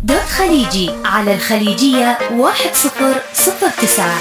خليجي على الخليجية 1009.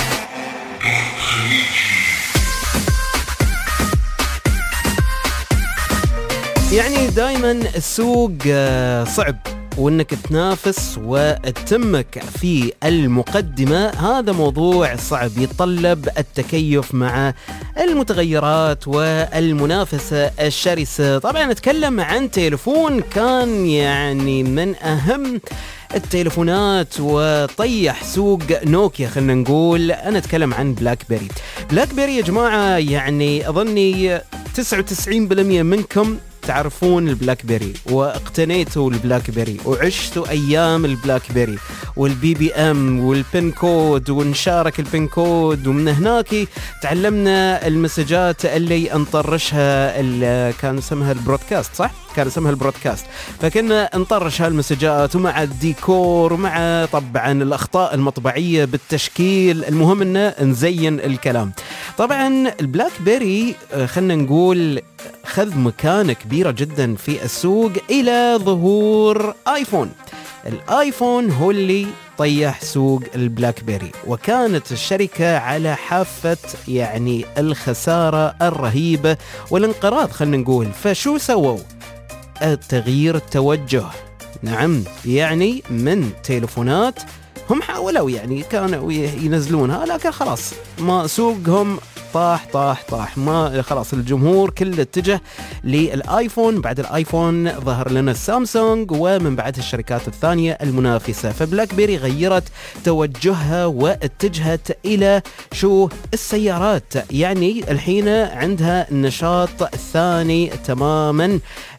يعني دايما السوق صعب، وانك تنافس وتتمك في المقدمة هذا موضوع صعب، يتطلب التكيف مع المتغيرات والمنافسة الشرسة. طبعا نتكلم عن تليفون كان يعني من اهم التليفونات وطيح سوق نوكيا، خلنا نقول. انا اتكلم عن بلاك بيري يا جماعة. يعني اظني 99% منكم تعرفون البلاك بيري واقتنيتوا البلاك بيري وعشتوا ايام البلاك بيري والبي بي ام والبين كود ونشارك البين كود، ومن هناك تعلمنا المسجات اللي نطرشها كان اسمها البرودكاست، صح؟ كان اسمها البرودكاست. فكنا نطرش هالمسجات ومع الديكور ومع طبعا الاخطاء المطبعيه بالتشكيل، المهم انه نزين الكلام. طبعا البلاك بيري خلنا نقول خذ مكانة كبيرة جدا في السوق إلى ظهور آيفون. الآيفون هو اللي طيح سوق البلاك بيري، وكانت الشركة على حافة يعني الخسارة الرهيبة والانقراض خلنا نقول. فشو سووا؟ تغيير التوجه. نعم، يعني من تليفونات هم حاولوا يعني كانوا ينزلونها، لكن خلاص ما سوقهم طاح ما خلاص الجمهور كله اتجه للايفون. بعد الايفون ظهر لنا السامسونج، ومن بعد الشركات الثانية المنافسة. فبلاك بيري غيرت توجهها واتجهت الى شو السيارات. يعني الحين عندها نشاط ثاني تماما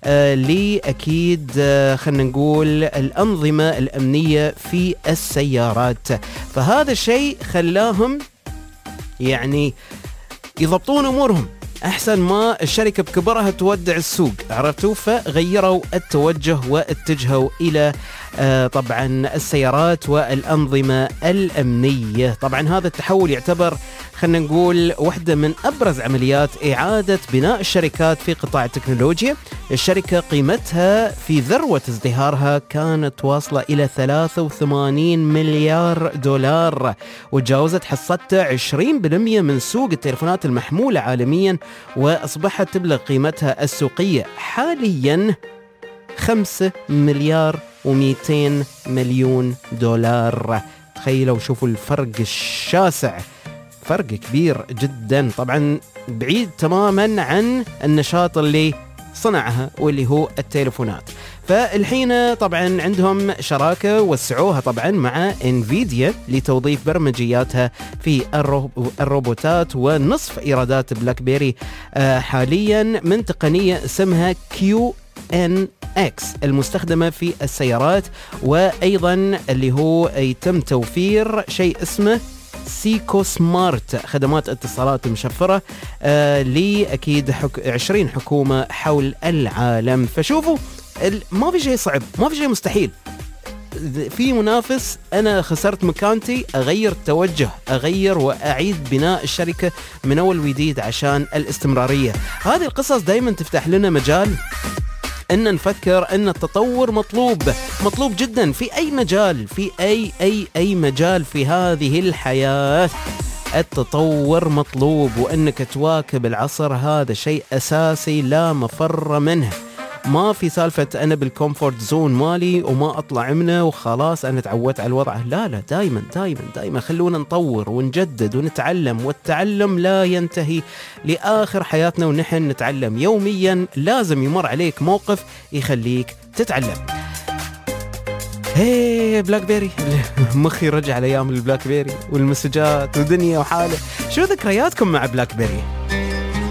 لأكيد خلنا نقول الأنظمة الأمنية في السيارات. فهذا الشيء خلاهم يعني يضبطون أمورهم أحسن ما الشركة بكبرها تودع السوق، عرفتوا؟ فغيروا التوجه واتجهوا إلى طبعا السيارات والأنظمة الأمنية. طبعا هذا التحول يعتبر خلنا نقول واحدة من أبرز عمليات إعادة بناء الشركات في قطاع التكنولوجيا. الشركة قيمتها في ذروة ازدهارها كانت واصلة إلى 83 مليار دولار، وتجاوزت حصتها 20% من سوق التليفونات المحمولة عالميا، وأصبحت تبلغ قيمتها السوقية حاليا 5 مليار و200 مليون دولار. تخيلوا، شوفوا الفرق الشاسع، فرق كبير جدا. طبعا بعيد تماما عن النشاط اللي صنعها واللي هو التليفونات. فالحين طبعا عندهم شراكة وسعوها طبعا مع انفيديا لتوظيف برمجياتها في الروبوتات، ونصف إيرادات بلاك بيري حاليا من تقنية اسمها QNX المستخدمة في السيارات، وأيضا اللي هو يتم توفير شيء اسمه سيكو سمارت، خدمات اتصالات مشفرة لأكيد 20 حكومة حول العالم. فشوفوا ما في شيء صعب، ما في شيء مستحيل. في منافس، أنا خسرت مكانتي، أغير التوجه، أغير وأعيد بناء الشركة من أول وجديد عشان الاستمرارية. هذه القصص دايما تفتح لنا مجال أن نفكر أن التطور مطلوب جدا في أي مجال، في أي مجال في هذه الحياة. التطور مطلوب، وأنك تواكب العصر هذا شيء أساسي لا مفر منه. ما في سالفة أنا بالكومفورت زون مالي وما أطلع منه وخلاص أنا تعودت على الوضع. لا، دايما خلونا نطور ونجدد ونتعلم، والتعلم لا ينتهي لآخر حياتنا، ونحن نتعلم يوميا. لازم يمر عليك موقف يخليك تتعلم. هي بلاك بيري، مخي رجع لأيام البلاك بيري والمسجات ودنيا وحالة. شو ذكرياتكم مع بلاك بيري؟